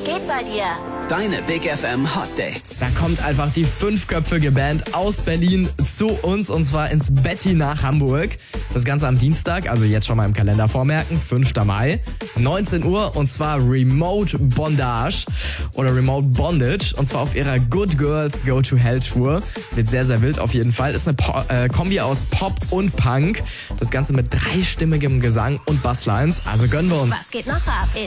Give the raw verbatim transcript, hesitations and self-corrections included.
geht bei dir? Deine Big F M Hot Dates. Da kommt einfach die fünfköpfige Band aus Berlin zu uns und zwar ins Betty nach Hamburg. Das Ganze am Dienstag, also jetzt schon mal im Kalender vormerken, fünfter Mai, neunzehn Uhr und zwar Remote Bondage oder Remote Bondage und zwar auf ihrer Good Girls Go to Hell Tour. Wird sehr, sehr wild auf jeden Fall. Ist eine po- äh, Kombi aus Pop und Punk. Das Ganze mit dreistimmigem Gesang und Basslines. Also gönnen wir uns. Was geht noch ab in